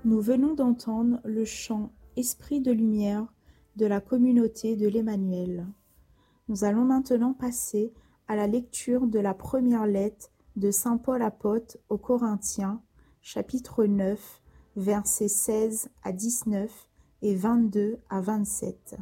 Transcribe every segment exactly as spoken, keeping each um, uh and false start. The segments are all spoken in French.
Nous venons d'entendre le chant « Esprit de lumière » de la communauté de l'Emmanuel. Nous allons maintenant passer à la lecture de la première lettre de saint Paul apôtre aux Corinthiens, chapitre neuf, versets seize à dix-neuf et vingt-deux à vingt-sept.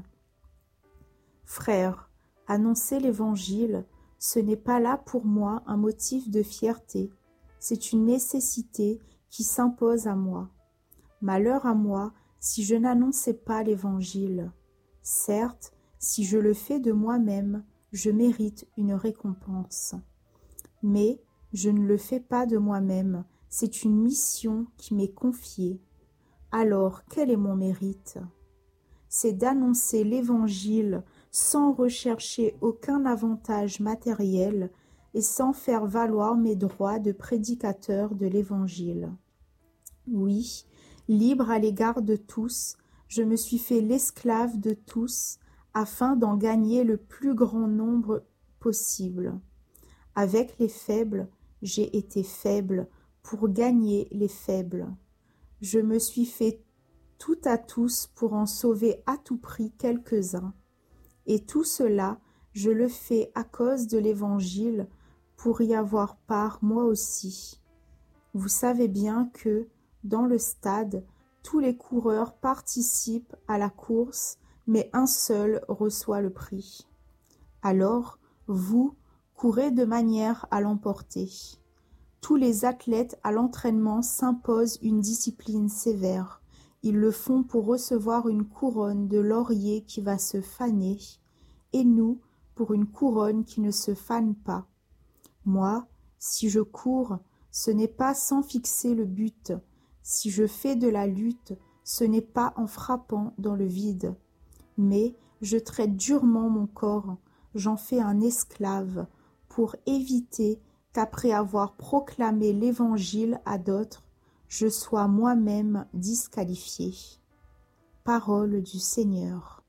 Frères, annoncer l'Évangile, ce n'est pas là pour moi un motif de fierté, c'est une nécessité qui s'impose à moi. Malheur à moi si je n'annonçais pas l'Évangile. Certes, si je le fais de moi-même, je mérite une récompense. Mais je ne le fais pas de moi-même, c'est une mission qui m'est confiée. Alors, quel est mon mérite? C'est d'annoncer l'Évangile sans rechercher aucun avantage matériel et sans faire valoir mes droits de prédicateur de l'Évangile. Oui, libre à l'égard de tous, je me suis fait l'esclave de tous, afin d'en gagner le plus grand nombre possible. Avec les faibles, j'ai été faible pour gagner les faibles. Je me suis fait tout à tous pour en sauver à tout prix quelques-uns. Et tout cela, je le fais à cause de l'Évangile, pour y avoir part moi aussi. Vous savez bien que, dans le stade, tous les coureurs participent à la course, mais un seul reçoit le prix. Alors, vous, courez de manière à l'emporter. Tous les athlètes à l'entraînement s'imposent une discipline sévère. Ils le font pour recevoir une couronne de laurier qui va se faner, et nous, pour une couronne qui ne se fane pas. Moi, si je cours, ce n'est pas sans fixer le but. Si je fais de la lutte, ce n'est pas en frappant dans le vide. Mais je traite durement mon corps, j'en fais un esclave, pour éviter qu'après avoir proclamé l'Évangile à d'autres, je sois moi-même disqualifié. Parole du Seigneur.